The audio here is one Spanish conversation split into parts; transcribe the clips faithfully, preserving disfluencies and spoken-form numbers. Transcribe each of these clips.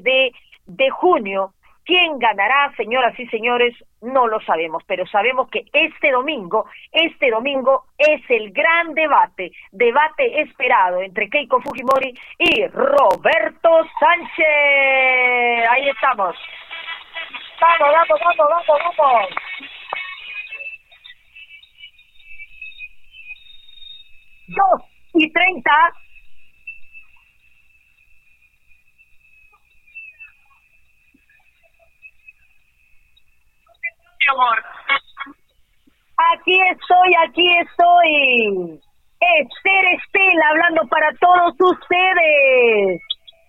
de, de junio. ¿Quién ganará, señoras y señores? No lo sabemos, pero sabemos que este domingo, este domingo es el gran debate, debate esperado entre Keiko Fujimori y Roberto Sánchez. Ahí estamos. Vamos, vamos, vamos, vamos, vamos. Dos y treinta. Amor. Aquí estoy, aquí estoy. Esther Estela hablando para todos ustedes.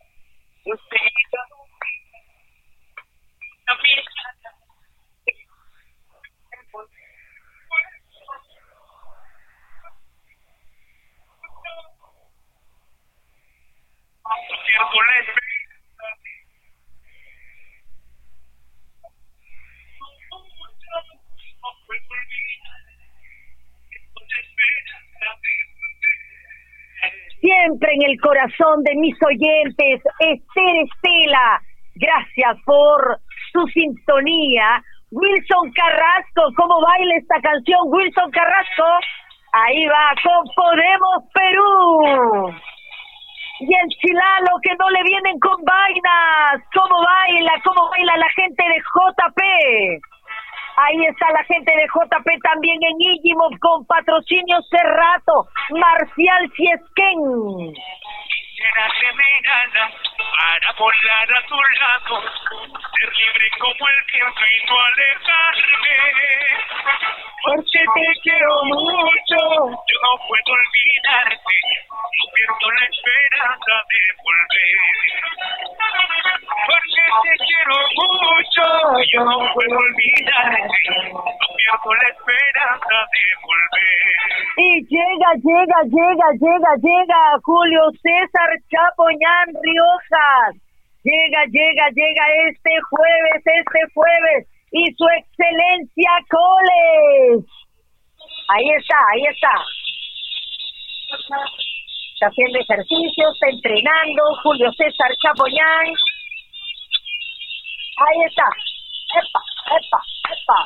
Siempre en el corazón de mis oyentes, Esther Estela, gracias por su sintonía. Wilson Carrasco, ¿cómo baila esta canción? Wilson Carrasco, ahí va, con Podemos Perú. Y el Chilalo, que no le vienen con vainas. ¿Cómo baila? ¿Cómo baila la gente de J P? Ahí está la gente de J P también en Íñimo con patrocinio Cerrato, Marcial Fiesquén. Quisiera que me gana para volar a tu lado, ser libre como el viento y no alejarme. Porque te quiero mucho, yo no puedo olvidarte, no pierdo la esperanza de volver. Porque te quiero mucho, yo no puedo olvidarte, no pierdo la esperanza de volver. Y llega, llega, llega, llega, llega Julio César Chapoñán Riojas. Llega, llega, llega este jueves, este jueves. Y su excelencia Coles. Ahí está, ahí está. Está haciendo ejercicio, está entrenando Julio César Chapoñán. Ahí está. Epa, epa, epa.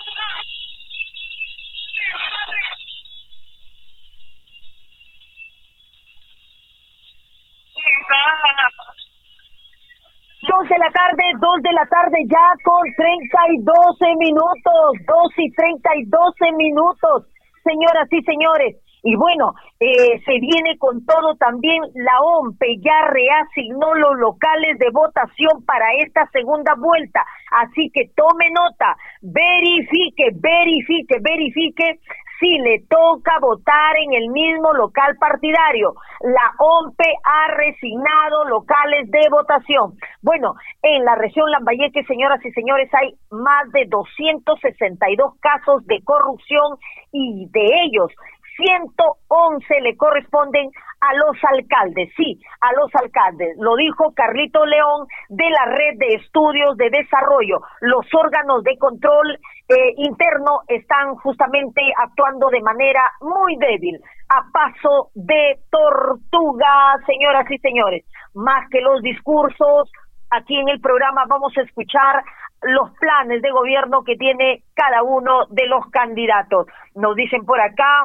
Dos de la tarde, dos de la tarde ya con treinta y doce minutos, dos y treinta y doce minutos, señoras y señores. Y bueno, eh, se viene con todo también. La O M P E ya reasignó los locales de votación para esta segunda vuelta. Así que tome nota, verifique, verifique, verifique si le toca votar en el mismo local partidario. La O M P E ha resignado locales de votación. Bueno, en la región Lambayeque, señoras y señores, hay más de doscientos sesenta y dos casos de corrupción y de ellos ciento once le corresponden a los alcaldes, sí, a los alcaldes. Lo dijo Carlito León de la Red de Estudios de Desarrollo. Los órganos de control eh, interno están justamente actuando de manera muy débil, a paso de tortuga, señoras y señores. Más que los discursos, aquí en el programa vamos a escuchar los planes de gobierno que tiene cada uno de los candidatos. Nos dicen por acá,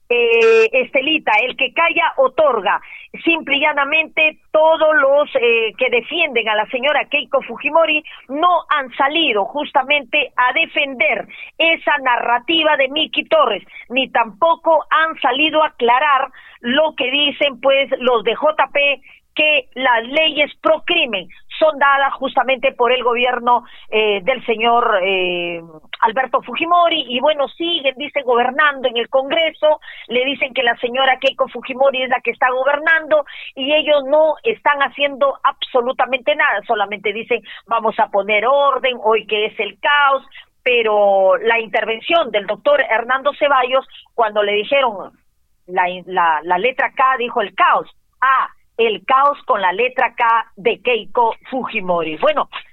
Eh, Estelita, el que calla otorga. Simple y llanamente todos los eh, que defienden a la señora Keiko Fujimori no han salido justamente a defender esa narrativa de Miki Torres, ni tampoco han salido a aclarar lo que dicen pues los de J P, que las leyes pro crimen son dadas justamente por el gobierno eh, del señor eh, Alberto Fujimori, y bueno, siguen, dice, gobernando en el Congreso. Le dicen que la señora Keiko Fujimori es la que está gobernando y ellos no están haciendo absolutamente nada, solamente dicen vamos a poner orden, hoy que es el caos. Pero la intervención del doctor Hernando Ceballos, cuando le dijeron la, la, la letra K, dijo el caos. Ah, el caos con la letra K de Keiko Fujimori. Bueno,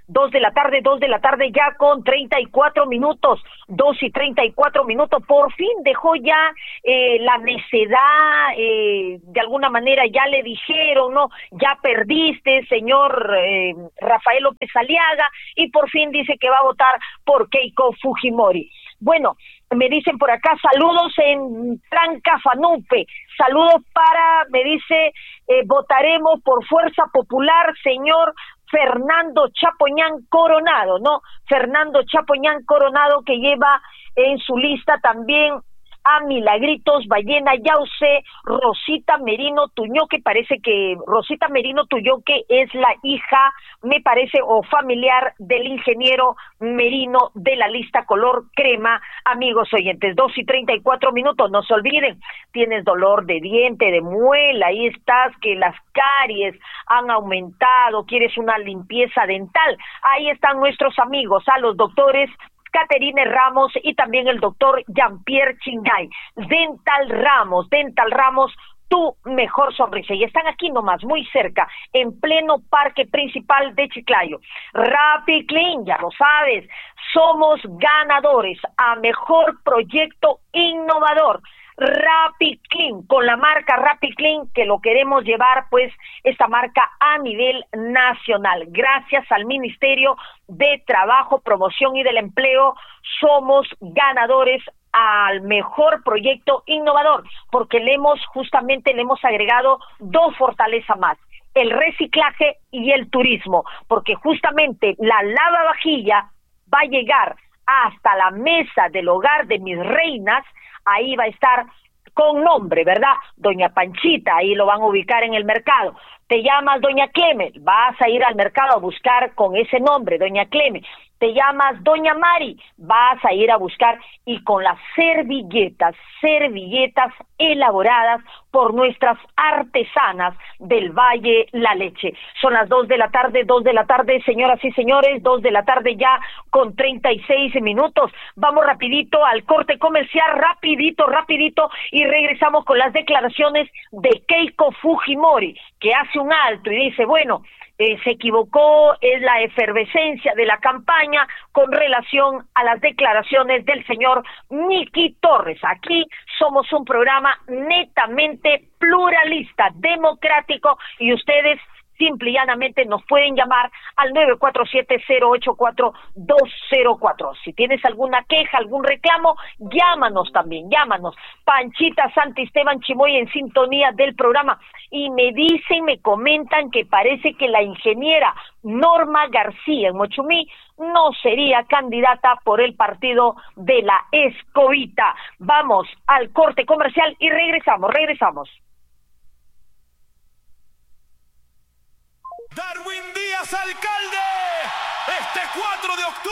dos de la tarde, dos de la tarde ya con treinta y cuatro minutos, dos y treinta y cuatro minutos, por fin dejó ya eh, la necedad, eh, de alguna manera ya le dijeron, no, ya perdiste, señor eh, Rafael López Aliaga, y por fin dice que va a votar por Keiko Fujimori. Bueno, me dicen por acá, saludos en Trancafanupe, saludos para, me dice, eh, votaremos por Fuerza Popular, señor Fernando Chapoñán Coronado, ¿no? Fernando Chapoñán Coronado, que lleva en su lista también a Milagritos Ballena Yauce, Rosita Merino Tuñoque, parece que Rosita Merino Tuñoque es la hija, me parece, o familiar del ingeniero Merino de la lista color crema. Amigos oyentes, dos y treinta y cuatro minutos, no se olviden, tienes dolor de diente, de muela, ahí estás, que las caries han aumentado, quieres una limpieza dental, ahí están nuestros amigos, a los doctores Caterine Ramos y también el doctor Jean-Pierre Chingay. Dental Ramos, Dental Ramos, tu mejor sonrisa. Y están aquí nomás, muy cerca, en pleno parque principal de Chiclayo. Rapid Clean, ya lo sabes, somos ganadores a mejor proyecto innovador. Rapid Clean, con la marca Rapid Clean, que lo queremos llevar, pues, esta marca a nivel nacional. Gracias al Ministerio de Trabajo, Promoción y del Empleo, somos ganadores al mejor proyecto innovador, porque le hemos, justamente le hemos agregado dos fortalezas más, el reciclaje y el turismo, porque justamente la lavavajilla va a llegar hasta la mesa del hogar de mis reinas. Ahí va a estar con nombre, ¿verdad? Doña Panchita, ahí lo van a ubicar en el mercado. Te llamas Doña Clemen, vas a ir al mercado a buscar con ese nombre, Doña Clemen. Te llamas Doña Mari, vas a ir a buscar, y con las servilletas, servilletas elaboradas por nuestras artesanas del Valle La Leche. Son las dos de la tarde, dos de la tarde, señoras y señores, dos de la tarde ya con treinta y seis minutos. Vamos rapidito al corte comercial, rapidito, rapidito, y regresamos con las declaraciones de Keiko Fujimori, que hace un alto y dice, bueno, Eh, se equivocó, es la efervescencia de la campaña con relación a las declaraciones del señor Miki Torres. Aquí somos un programa netamente pluralista, democrático, y ustedes simple y llanamente nos pueden llamar al nueve cuatro siete, cero ocho cuatro, dos cero cuatro. Si tienes alguna queja, algún reclamo, llámanos también, llámanos. Panchita Santisteban Chimoy en sintonía del programa. Y me dicen, me comentan que parece que la ingeniera Norma García en Mochumí no sería candidata por el partido de la Escobita. Vamos al corte comercial y regresamos, regresamos. Darwin Díaz, alcalde, este cuatro de octubre.